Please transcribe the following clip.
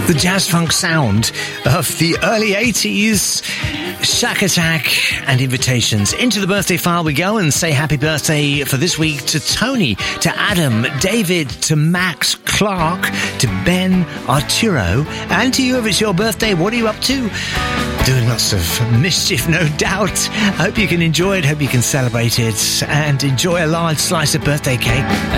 the jazz funk sound of the early 80s, Shack Attack and Invitations. Into the birthday file we go and say happy birthday for this week to Tony, to Adam, David, to Max, Clark, to Ben, Arturo, and to you if it's your birthday. What are you up to? Doing lots of mischief, no doubt. Hope you can enjoy it, hope you can celebrate it, and enjoy a large slice of birthday cake.